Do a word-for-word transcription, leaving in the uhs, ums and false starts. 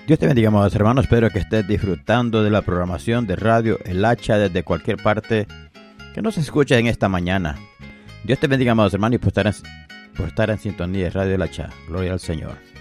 Dios te bendiga, amados hermanos. Espero que estés disfrutando de la programación de Radio El Hacha desde cualquier parte que nos escuche en esta mañana. Dios te bendiga, amados hermanos, y por estar en, por estar en sintonía de Radio El Hacha. Gloria al Señor.